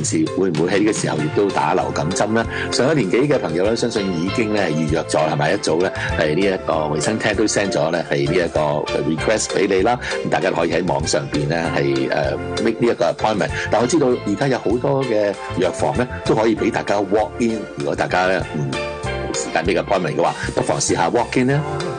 平時會唔會喺呢個時候亦都打流感針咧？上一年紀嘅朋友咧，相信已經咧預約咗係咪？一早咧係呢一個衞生廳都 send 咗咧係呢一個 request 俾你啦，咁大家可以喺網上邊咧係make 呢一個 appointment。但我知道而家有好多嘅藥房咧都可以俾大家 walk in，如果大家咧冇時間俾個 appointment 嘅話，不妨試下 walk in 咧。